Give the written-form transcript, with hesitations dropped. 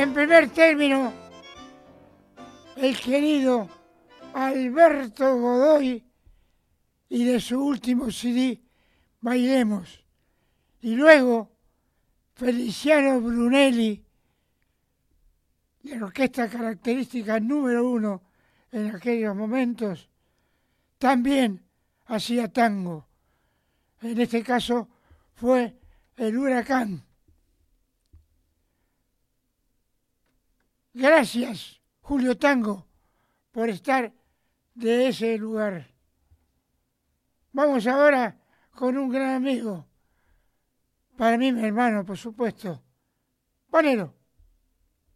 En primer término, el querido Alberto Godoy y de su último CD, Bailemos. Y luego, Feliciano Brunelli, de la orquesta característica número 1 en aquellos momentos, también hacía tango. En este caso fue el Huracán. Gracias, Julio Tango, por estar de ese lugar. Vamos ahora con un gran amigo, para mí mi hermano, por supuesto, Panero.